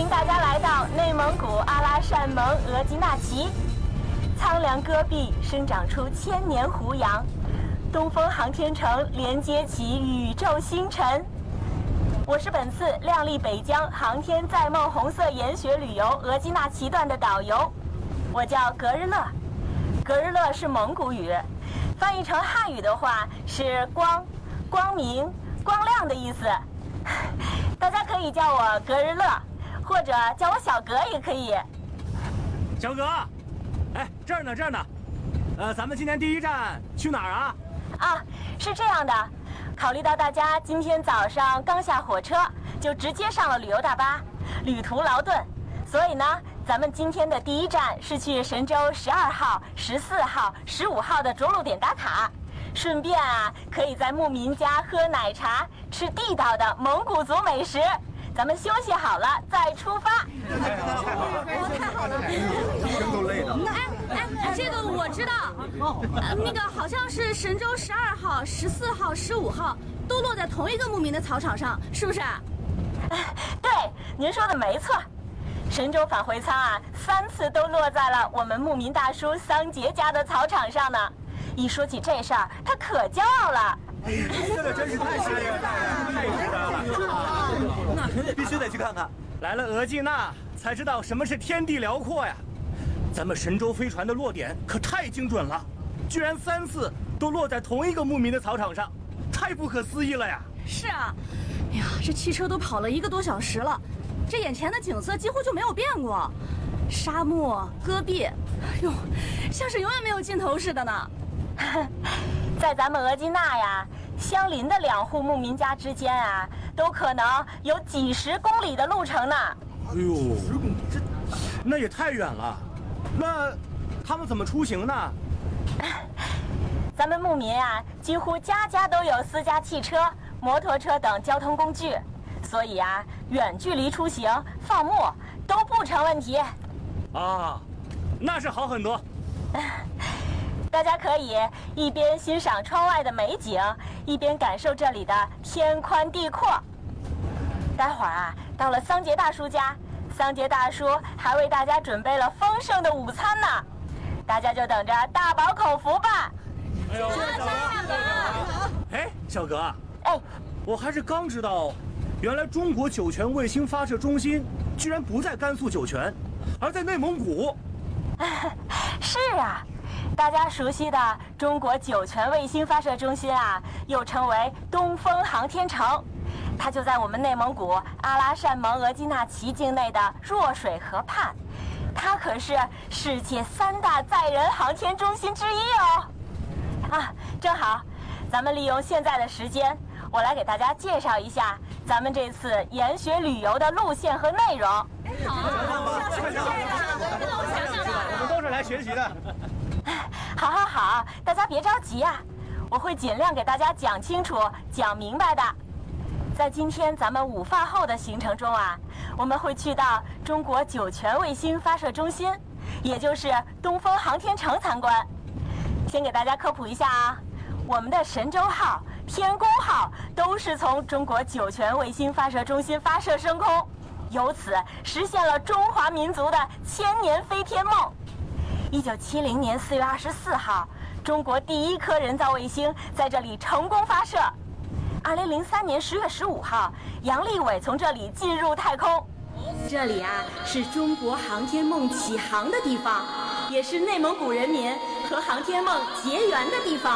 迎大家来到内蒙古阿拉善盟额济纳旗。苍凉戈壁生长出千年胡杨，东风航天城连接起宇宙星辰。我是本次亮丽北疆航天载梦红色研学旅游额济纳旗段的导游，我叫格日乐。格日乐是蒙古语，翻译成汉语的话是光、光明、光亮的意思。大家可以叫我格日乐，或者叫我小格也可以。 小格，哎，这儿呢，这儿呢。咱们今天第一站去哪儿啊？ 啊，是这样的，考虑到大家今天早上刚下火车，就直接上了旅游大巴，旅途劳顿，所以呢，咱们今天的第一站是去神州12号、14号、15号的着陆点打卡。顺便啊，可以在牧民家喝奶茶，吃地道的蒙古族美食。咱们休息好了再出发。 太好了， 真够累的。 哎，这个我知道，那个好像是神舟12号、14号、15号都落在同一个牧民的草场上，是不是？ 对，您说的没错。神舟返回舱啊，3次都落在了我们牧民大叔桑杰家的草场上呢。一说起这事儿，他可骄傲了。 这个真是太吓人了，太值得了，那必须得去看看。 来了额济纳，才知道什么是天地辽阔呀！咱们神舟飞船的落点可太精准了，居然3次都落在同一个牧民的草场上，太不可思议了呀！ 是啊，哎呀，这汽车都跑了1个多小时了，这眼前的景色几乎就没有变过，沙漠、戈壁，哟，像是永远没有尽头似的呢。 在咱们额济纳呀，相邻的2户牧民家之间啊，都可能有几十公里的路程呢。 哎呦，10公里，那也太远了。那他们怎么出行呢？ 咱们牧民啊，几乎家家都有私家汽车、摩托车等交通工具，所以啊，远距离出行、放牧都不成问题。 啊，那是好很多。 大家可以一边欣赏窗外的美景，一边感受这里的天宽地阔。待会儿啊，到了桑杰大叔家，桑杰大叔还为大家准备了丰盛的午餐呢，大家就等着大饱口福吧。 哎呦，哎，小格， 哎， 我还是刚知道，原来中国酒泉卫星发射中心居然不在甘肃酒泉，而在内蒙古。 是啊。大家熟悉的中国酒泉卫星发射中心啊，又称为东风航天城，它就在我们内蒙古阿拉善盟额济纳旗境内的若水河畔，它可是世界3大载人航天中心之一哦。啊，正好，咱们利用现在的时间，我来给大家介绍一下咱们这次研学旅游的路线和内容。 好啊， 我们都是来学习的。 好，大家别着急啊，我会尽量给大家讲清楚、讲明白的。在今天咱们午饭后的行程中啊，我们会去到中国酒泉卫星发射中心，也就是东风航天城参观。先给大家科普一下啊，我们的神舟号、天宫号都是从中国酒泉卫星发射中心发射升空，由此实现了中华民族的千年飞天梦。1970年4月24号，中国第1颗人造卫星在这里成功发射。2003年10月15号，杨利伟从这里进入太空。这里啊，是中国航天梦起航的地方，也是内蒙古人民和航天梦结缘的地方。